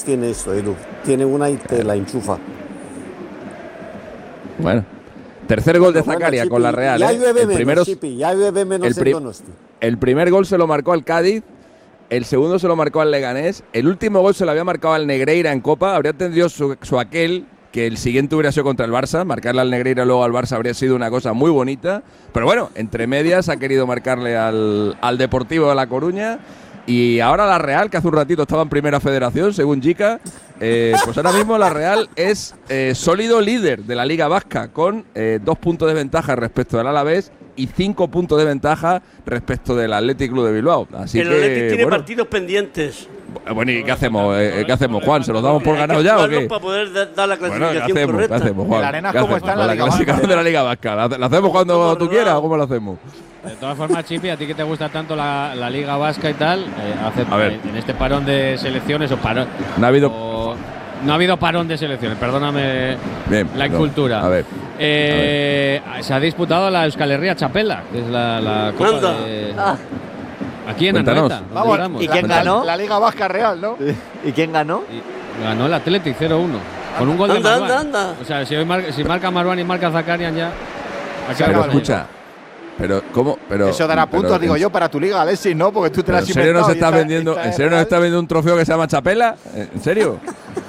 tiene eso, Edu. Tiene una y te la enchufa. Bueno. Tercer gol de Zakaria con la Real. Ya llueve el primero, menos, Chipi, ya llueve menos en Donosti. El primer gol se lo marcó al Cádiz. El segundo se lo marcó al Leganés. El último gol se lo había marcado al Negreira en Copa. Habría tenido su aquel, que el siguiente hubiera sido contra el Barça. Marcarle al Negreira luego al Barça habría sido una cosa muy bonita. Pero bueno, entre medias ha querido marcarle al Deportivo de La Coruña. Y ahora la Real, que hace un ratito estaba en Primera Federación, según Jica, pues ahora mismo la Real es sólido líder de la Liga Vasca, con 2 puntos de ventaja respecto del Alavés y 5 puntos de ventaja respecto del Athletic Club de Bilbao. Así el Athletic tiene partidos pendientes. Bueno, ¿y qué hacemos? ¿Qué hacemos, Juan? ¿Se los damos por ganado ya o qué? Para poder dar la clasificación ¿qué hacemos? correcta. ¿Qué hacemos, Juan? La arena es como está en la Liga clasificación de la Liga Vasca. ¿La hacemos cuando tú quieras o cómo lo hacemos? De todas formas, Chipi, a ti que te gusta tanto la Liga Vasca y tal, en este parón de selecciones o parón. No ha habido parón de selecciones, perdóname. Bien, la incultura. A ver. Se ha disputado la Euskal Herria Chapela, que es la Copa de. Aquí en Anoeta. Vamos, ¿y quién ganó? La Liga Vasca Real, ¿no? ¿Y quién ganó? Ganó el Athletic 0-1. Con un gol de Marwan. O sea, si marca Marwan y marca Zakarian ya. Pero escucha. Pero, ¿cómo? Eso dará puntos, digo yo, para tu liga, Alexis, ¿no? Porque tú te la has inventado. ¿En serio nos está vendiendo un trofeo que se llama Chapela? ¿En serio?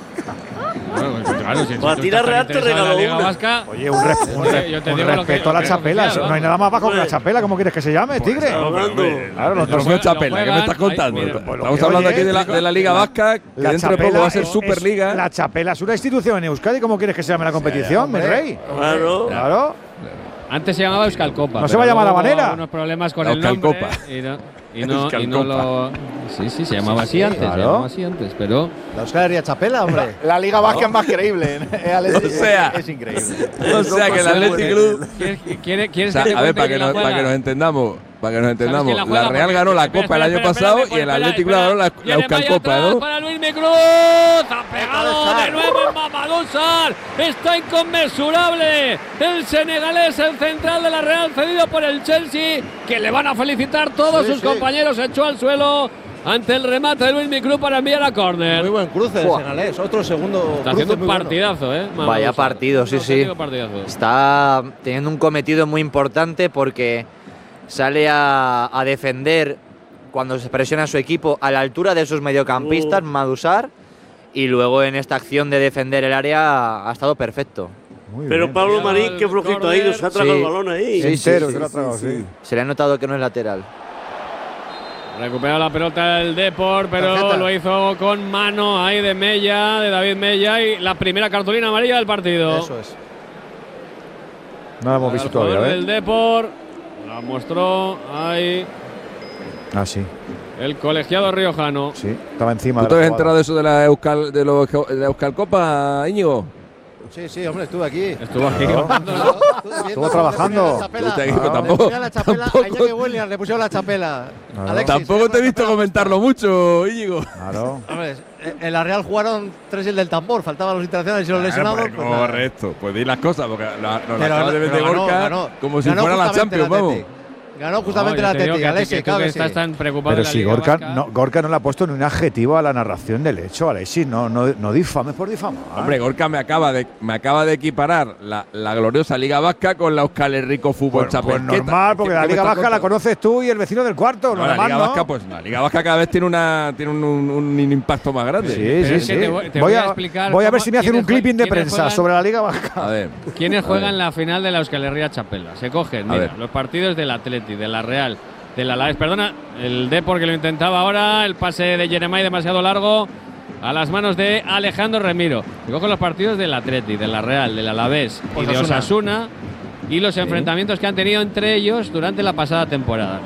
Claro, para tirar Real te regaló una. Vasca, oye, un respeto a la Chapela. No hay nada más bajo que la Chapela. ¿Cómo quieres que se llame, Tigre? Claro, los trofeos Chapela. ¿Qué me estás contando? Estamos hablando aquí de la Liga Vasca, que dentro de poco va a ser Superliga. La Chapela es una institución en Euskadi. ¿Cómo quieres que se llame la competición, mi rey? Claro. Antes se llamaba Euskal Copa. No se va a llamar de la manera. Unos problemas con el nombre. Copa. Y no lo. Sí, se llamaba así antes. Claro. Se llamaba así antes, pero. La Euskal Herria Chapela, hombre. La Liga Vasca es más creíble. Es increíble. O sea que el Athletic Club. ¿Quieres a ver, para que nos entendamos. La Real ganó la Copa el año pasado y el Athletic Club ganó la Euskal Copa, ¿no? Para Luis Cruz, ha pegado de nuevo en Mamadou Sarr, está inconmensurable el senegalés, el central de la Real, cedido por el Chelsea, que le van a felicitar todos sus compañeros, se echó al suelo ante el remate de Luis Cruz para enviar a córner. Muy buen cruce el senegalés, otro segundo. Está haciendo un partidazo, Vaya partido, sí. Partidazo. Está teniendo un cometido muy importante porque sale a defender cuando se presiona a su equipo a la altura de sus mediocampistas, Mamadou Sarr, y luego en esta acción de defender el área ha estado perfecto. Pero Pablo Marín, qué flojito ha ido, se ha tragado el balón ahí. Se le ha notado que no es lateral. Recupera la pelota el Depor, pero lo hizo con mano ahí de David Mella, y la primera cartulina amarilla del partido. Eso es. No la hemos visto todavía, El Depor la mostró ahí. Sí. El colegiado riojano. Sí, estaba encima. ¿Tú te has enterado de eso de la Euskal Copa, Íñigo? Sí, hombre, estuve aquí. Estuvo trabajando. Tampoco. Le pusieron la Chapela. Tampoco te he visto comentarlo mucho, Íñigo. Claro. Hombre, en la Real jugaron 3 y el del tambor. Faltaban los internacionales y los lesionados. Correcto. Pues di las cosas, porque nos acabas de ver de Gorka como si fuera la Champions, vamos. Ganó justamente la Atlético. Alexis, estás tan preocupado. Pero si Gorka no le ha puesto ni un adjetivo a la narración del hecho, Alexis, no difames por difamar. Hombre, Gorka me acaba de equiparar la gloriosa Liga Vasca con la Euskal Herriko Fútbol Chapela. Pues normal, porque la Liga Vasca la conoces tú y el vecino del cuarto. La Liga Vasca, pues la Liga Vasca cada vez tiene un impacto más grande. Sí. Voy a explicar. Voy a ver si me hacen un clipping de prensa sobre la Liga Vasca. A ver. ¿Quiénes juegan la final de la Euskal Herria Chapela? Se cogen, los partidos del Athletic, de la Real, del Alavés, el Depor, que lo intentaba ahora, el pase de Jeremai demasiado largo a las manos de Alejandro Remiro. Se cogen los partidos del Athletic, de la Real, del Alavés y de Osasuna, y los enfrentamientos que han tenido entre ellos durante la pasada temporada.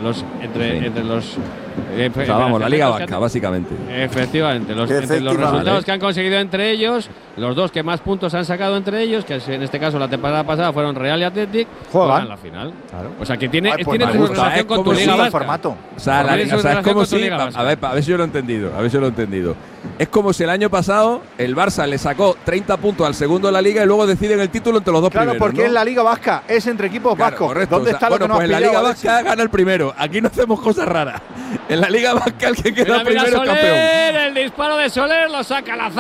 La Liga Vasca, básicamente. Efectivamente, los resultados que han conseguido entre ellos, los dos que más puntos han sacado entre ellos, que en este caso la temporada pasada fueron Real y Athletic, juegan la final. Claro. O sea que tiene tu relación con tu Liga Vasca. Formato. O sea, es como si, a ver si yo lo he entendido. Es como si el año pasado el Barça le sacó 30 puntos al segundo de la Liga y luego deciden el título entre los dos primeros. Claro, porque es la Liga Vasca, es entre equipos vascos. Correcto. ¿Dónde está lo que no has en la Liga Vasca gana el primero. Aquí no hacemos cosas raras. En la Liga Vasca el que queda primero es campeón. El disparo de Soler lo saca la